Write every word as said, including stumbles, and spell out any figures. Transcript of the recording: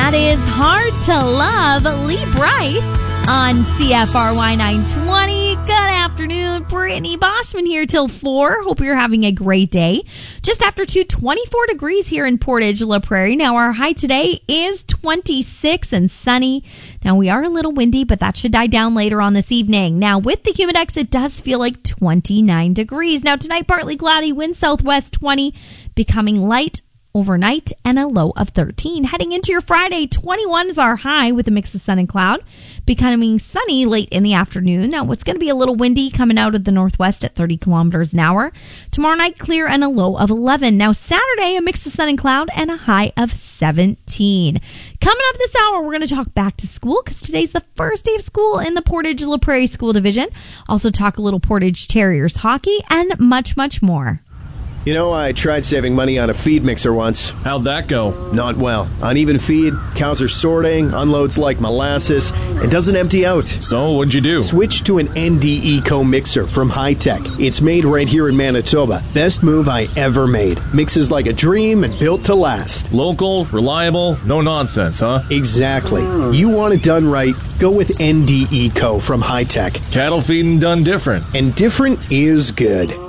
That is Hard to Love, Lee Brice on C F R Y nine twenty. Good afternoon, Brittany Boschman here till four. Hope you're having a great day. Just after two, twenty-four degrees here in Portage La Prairie. Now our high today is twenty-six and sunny. Now we are a little windy, but that should die down later on this evening. Now with the Humidex, it does feel like twenty-nine degrees. Now tonight, partly cloudy, wind southwest twenty, becoming light overnight, and a low of thirteen. Heading into your Friday, twenty-one is our high with a mix of sun and cloud, becoming sunny late in the afternoon. Now it's going to be a little windy coming out of the northwest at thirty kilometers an hour. Tomorrow night, clear and a low of eleven. Now Saturday, a mix of sun and cloud and a high of seventeen. Coming up this hour, we're going to talk back to school because today's the first day of school in the Portage La Prairie School Division. Also talk a little Portage Terriers hockey and much, much more. You know, I tried saving money on a feed mixer once. How'd that go? Not well. Uneven feed, cows are sorting, unloads like molasses, and doesn't empty out. So, what'd you do? Switch to an N D Eco mixer from Hi-Tech. It's made right here in Manitoba. Best move I ever made. Mixes like a dream and built to last. Local, reliable, no nonsense, huh? Exactly. You want it done right, go with N D Eco from Hi-Tech. Cattle feeding done different. And different is good.